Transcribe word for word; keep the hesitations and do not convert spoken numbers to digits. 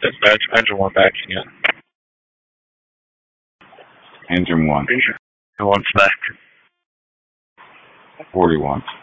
Dispatch, engine one back again. Engine one. Engine one's back. forty-one.